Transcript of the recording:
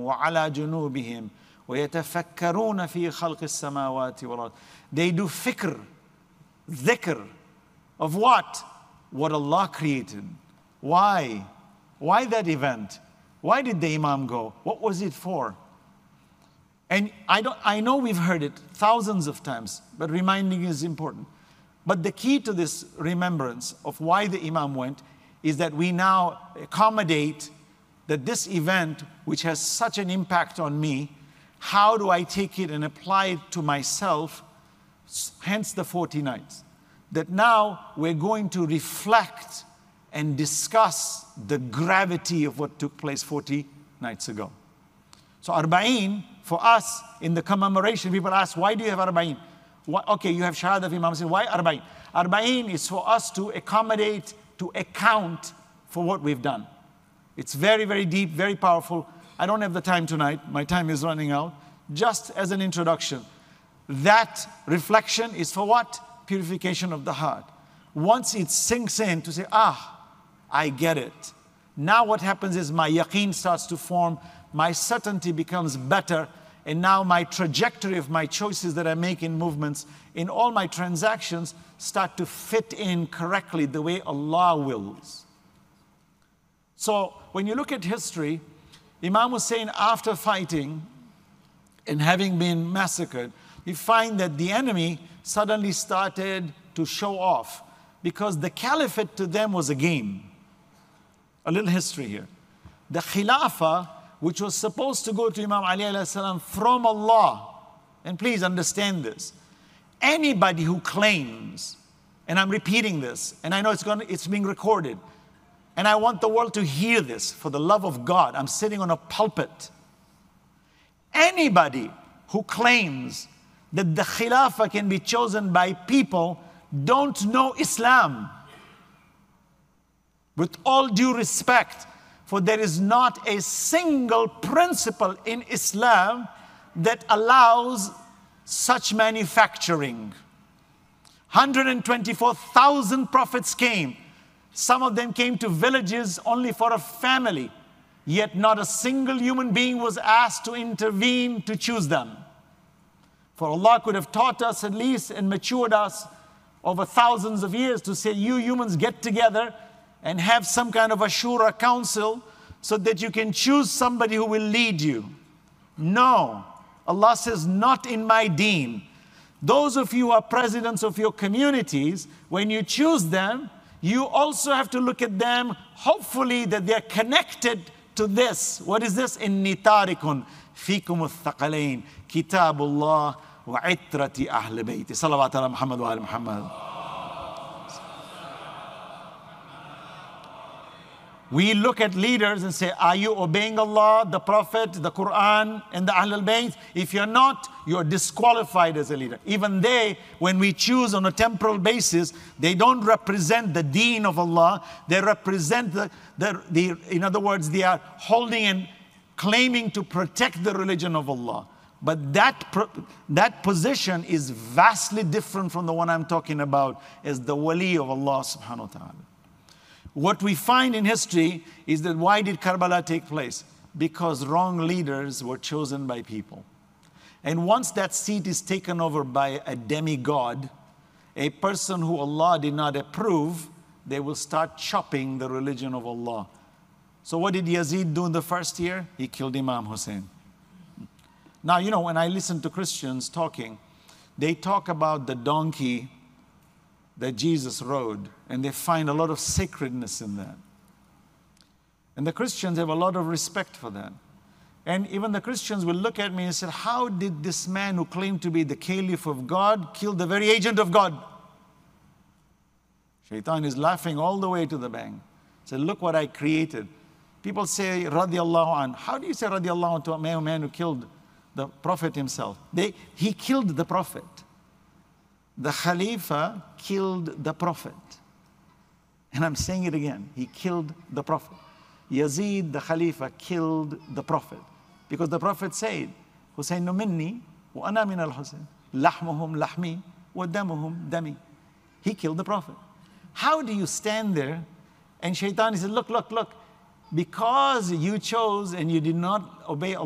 وعلى جنوبهم ويتفكرون في خلق السماوات والأرض. They do dhikr of what? What Allah created. Why? Why that event? Why did the Imam go? What was it for? And I know we've heard it thousands of times, but reminding is important. But the key to this remembrance of why the Imam went is that we now accommodate that this event, which has such an impact on me, how do I take it and apply it to myself? Hence the 40 nights. That now we're going to reflect and discuss the gravity of what took place 40 nights ago. So Arba'een, for us, in the commemoration, people ask, why do you have Arba'een? Okay, you have Shahada of Imam Hussain. Why Arba'een? Arba'een is for us to accommodate, to account for what we've done. It's very, very deep, very powerful. I don't have the time tonight. My time is running out. Just as an introduction, that reflection is for what? Purification of the heart. Once it sinks in to say, I get it. Now what happens is my yaqeen starts to form, my certainty becomes better, and now my trajectory of my choices that I make in movements, in all my transactions, start to fit in correctly the way Allah wills. So when you look at history, Imam Hussain, after fighting and having been massacred, you find that the enemy suddenly started to show off, because the caliphate to them was a game. A little history here. The Khilafah, which was supposed to go to Imam Ali alayhi salam from Allah, and please understand this, anybody who claims, and I'm repeating this, and I know it's being recorded, and I want the world to hear this, for the love of God, I'm sitting on a pulpit. Anybody who claims that the Khilafah can be chosen by people don't know Islam. With all due respect, for there is not a single principle in Islam that allows such manufacturing. 124,000 prophets came. Some of them came to villages only for a family, yet not a single human being was asked to intervene to choose them. For Allah could have taught us at least and matured us over thousands of years to say, you humans get together and have some kind of a shura council so that you can choose somebody who will lead you. No. Allah says, not in my deen. Those of you who are presidents of your communities, when you choose them, you also have to look at them, hopefully that they're connected to this. What is this? إِنِّي تَارِكٌ فِيكُمُ الثَّقَلَيْنِ كِتَابُ اللَّهِ وَعِتْرَةِ أَهْلِ بَيْتِ صلوات على محمد وآل محمد. We look at leaders and say, are you obeying Allah, the Prophet, the Quran, and the Ahlul Bayt? If you're not, you're disqualified as a leader. Even they, when we choose on a temporal basis, they don't represent the deen of Allah. They represent in other words, they are holding and claiming to protect the religion of Allah. But that position is vastly different from the one I'm talking about as the wali of Allah subhanahu wa ta'ala. What we find in history is that why did Karbala take place? Because wrong leaders were chosen by people. And once that seat is taken over by a demigod, a person who Allah did not approve, they will start chopping the religion of Allah. So what did Yazid do in the first year? He killed Imam Hussain. Now, you know, when I listen to Christians talking, they talk about the donkey that Jesus rode, and they find a lot of sacredness in that. And the Christians have a lot of respect for that. And even the Christians will look at me and say, how did this man who claimed to be the caliph of God kill the very agent of God? Shaitan is laughing all the way to the bank. Say, look what I created. People say, radiallahu an. How do you say radiallahu an to a man who killed the Prophet himself? He killed the Prophet. The Khalifa killed the Prophet. And I'm saying it again. He killed the Prophet. Yazid, the Khalifa, killed the Prophet. Because the Prophet said, Husaynu minni wa ana min al-Husayn. Lahmuhum lahmi wa damuhum dami. He killed the Prophet. How do you stand there and Shaitan says, look, look, look. Because you chose and you did not obey Allah,